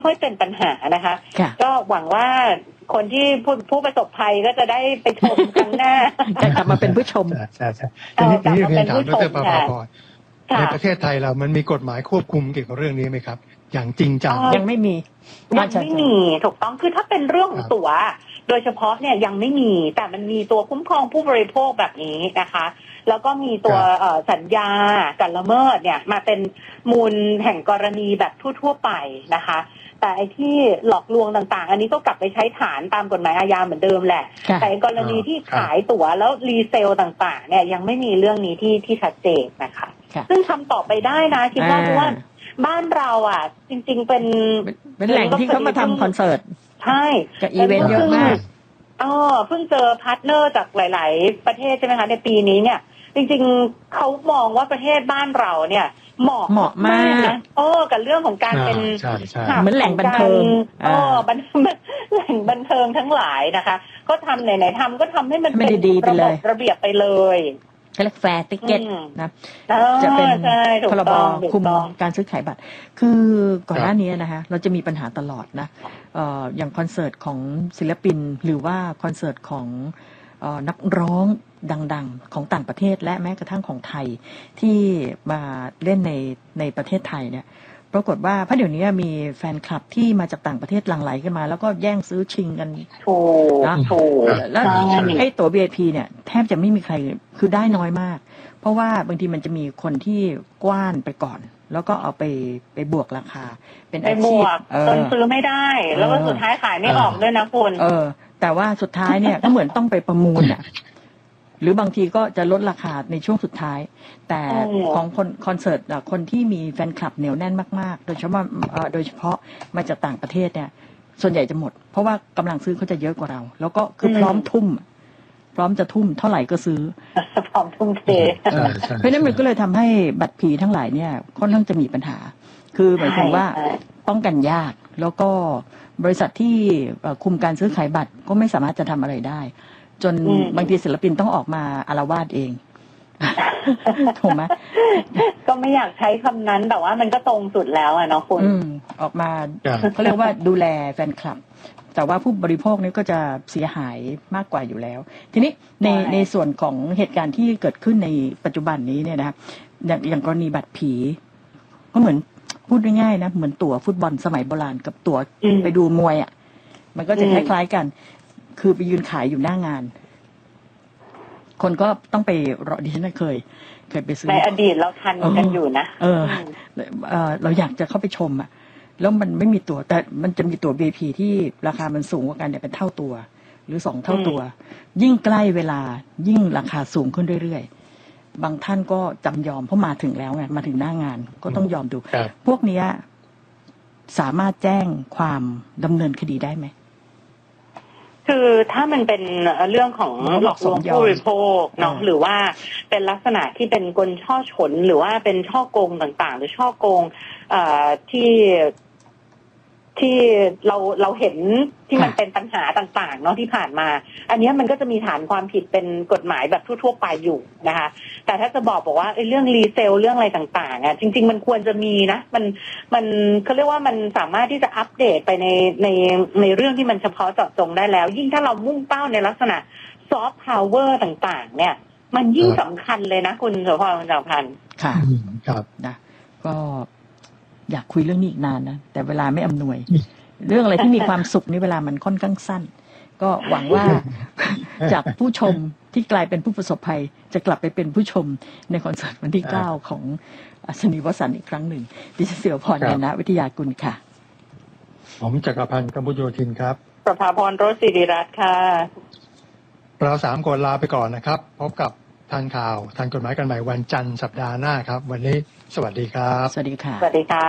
ค่อยเป็นปัญหานะคะก็หวังว่าคนที่ผู้ประสบภัยก็จะได้ไปชมครั้งหน้าจะกลับมาเป็นผู้ชมใช่ทีนี้เรียนถามดร.ประภาพรในประเทศไทยเรามันมีกฎหมายควบคุมเกี่ยวกับเรื่องนี้ไหมครับอย่างจริงจังยังไม่มีถูกต้องคือถ้าเป็นเรื่องของตั๋วโดยเฉพาะเนี่ยยังไม่มีแต่มันมีตัวคุ้มครองผู้บริโภคแบบนี้นะคะแล้วก็มีตัวสัญญาการละเมิดเนี่ยมาเป็นมูลแห่งกรณีแบบทั่วๆไปนะคะแต่ไอ้ที่หลอกลวงต่างๆอันนี้ก็กลับไปใช้ฐานตามกฎหมายอาญาเหมือนเดิมแหละแต่กรณีที่ขายตั๋วแล้วรีเซลต่างๆเนี่ยยังไม่มีเรื่องนี้ที่ชัดเจนนะคะซึ่งทำต่อไปได้นะคิดว่าเพราะว่าบ้านเราอ่ะจริงๆเป็นแหล่งที่เขามาทำคอนเสิร์ตใช่กับอีเวนต์เยอะมากเพิ่งเจอพาร์ทเนอร์จากหลายๆประเทศใช่ไหมคะในปีนี้เนี่ยจริงๆเขามองว่าประเทศบ้านเราเนี่ยเหมาะมากนะกับเรื่องของการเป็นเหมือนแหล่งบันเทิงแหล่งบันเทิงทั้งหลายนะคะก็ทำไหนๆทำก็ทำให้มันเป็นระเบียบไปเลยเรียกแฟร์ติ๊กเก็ตนะจะเป็นพรบคุมการซื้อขายบัตรคือก่อนหน้านี้นะคะเราจะมีปัญหาตลอดนะอย่างคอนเสิร์ตของศิลปินหรือว่าคอนเสิร์ตของนักร้องดังๆของต่างประเทศและแม้กระทั่งของไทยที่มาเล่นในประเทศไทยเนี่ยปรากฏว่าเพราะเดี๋ยวนี้มีแฟนคลับที่มาจากต่างประเทศหลั่งไหลกันมาแล้วก็แย่งซื้อชิงกันนะแล้วไอ้ตั๋ว VIP เนี่ยแทบจะไม่มีใครคือได้น้อยมากเพราะว่าบางทีมันจะมีคนที่กว้านไปก่อนแล้วก็เอาไปบวกราคาเป็นอาชีพจนซื้อไม่ได้แล้วก็สุดท้ายขายไม่ออกด้วยนะคุณแต่ว่าสุดท้ายเนี่ยก็เหมือนต้องไปประมูลอ่ะหรือบางทีก็จะลดราคาในช่วงสุดท้ายแต่ของคอนเสิร์ตคนที่มีแฟนคลับเหนียวแน่นมากๆโดยเฉพาะมาจากต่างประเทศเนี่ยส่วนใหญ่จะหมดเพราะว่ากำลังซื้อเขาจะเยอะกว่าเราแล้วก็คือพร้อมจะทุ่มเท่าไหร่ก็ซื้อพร้อมทุ่มเทเพราะฉะนั้นมันก็เลยทำให้บัตรผีทั้งหลายเนี่ยค่อนข้างจะมีปัญหาคือหมายถึงว่าป้องกันยากแล้วก็บริษัทที่คุมการซื้อขายบัตรก็ไม่สามารถจะทำอะไรได้จนบางทีศิลปินต้องออกมาอาละวาดเองถูกไหมก็ไม่อยากใช้คำนั้นแต่ว่ามันก็ตรงสุดแล้วอะเนาะคุณออกมาเขาเรียกว่าดูแลแฟนคลับแต่ว่าผู้บริโภคนี่ก็จะเสียหายมากกว่าอยู่แล้วทีนี้ในส่วนของเหตุการณ์ที่เกิดขึ้นในปัจจุบันนี้เนี่ยนะครับอย่างกรณีบัตรผีก็เหมือนพูดง่ายๆนะเหมือนตั๋วฟุตบอลสมัยโบราณกับตั๋วไปดูมวยอ่ะมันก็จะคล้ายๆกันคือไปยืนขายอยู่หน้างานคนก็ต้องไปรอดิฉันเคยไปซื้อในอดีตเราทันกันอยู่นะเราอยากจะเข้าไปชมอ่ะแล้วมันไม่มีตั๋วแต่มันจะมีตั๋ว VIP ที่ราคามันสูงกว่ากันเนี่ยเป็นเท่าตัวหรือ2 เท่าตัวยิ่งใกล้เวลายิ่งราคาสูงขึ้นเรื่อยๆบางท่านก็จำยอมเพราะมาถึงแล้วไงมาถึงหน้างานก็ต้องยอมดูพวกนี้สามารถแจ้งความดำเนินคดีได้ไหมคือถ้ามันเป็นเรื่องของหลอกลวงผู้บริโภคเนาะหรือว่าเป็นลักษณะที่เป็นกลช่อฉนหรือว่าเป็นช่อโกงต่างๆหรือช่อโกงที่เราเห็นที่มันเป็นปัญหาต่างๆเนาะที่ผ่านมาอันนี้มันก็จะมีฐานความผิดเป็นกฎหมายแบบทั่วๆไปอยู่นะคะแต่ถ้าจะบอกว่าเรื่องรีเซลเรื่องอะไรต่างๆอ่ะจริงๆมันควรจะมีนะมันเขาเรียกว่ามันสามารถที่จะอัปเดตไปในเรื่องที่มันเฉพาะเจาะจงได้แล้วยิ่งถ้าเรามุ่งเป้าในลักษณะซอฟต์พาวเวอร์ต่างๆเนี่ยมันยิ่งสำคัญเลยนะคุณโสภณ คุณจักรพันธ์ค่ะครับนะก็อยากคุยเรื่องนี้อีกนานนะแต่เวลาไม่อำนวยเรื่องอะไรที่มีความสุขนี่เวลามันค่อนข้างสั้นก็หวังว่าจากผู้ชมที่กลายเป็นผู้ประสบภัยจะกลับไปเป็นผู้ชมในคอนเสิร์ตวันที่9ของอัศนีวสันต์อีกครั้งหนึ่งดิฉันเสี่ยวพร ยานะวิทยากุลค่ะผมจักรพันธ์ กัมพูโยธินครับประภาพร โรจน์ ศิริรัตน์ค่ะเรา3 คนลาไปก่อนนะครับพบกับทันข่าวทันกฎหมายกันใหม่วันจันทร์สัปดาห์หน้าครับวันนี้สวัสดีครับสวัสดีค่ะสวัสดีค่ะ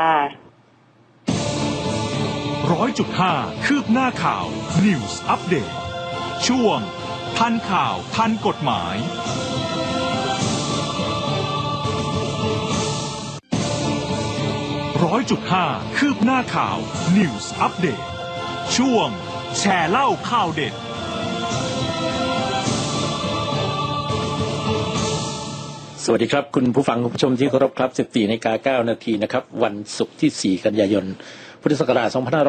100.5 คืบหน้าข่าว News Update ช่วงทันข่าวทันกฎหมาย 100.5 คืบหน้าข่าว News Update ช่วงแชร์เล่าข่าวเด็ดสวัสดีครับคุณผู้ฟังคุณผู้ชมที่เคารพครับ 14:09 น.นะครับวันศุกร์ที่ 4 กันยายนพุทธศักราช 2500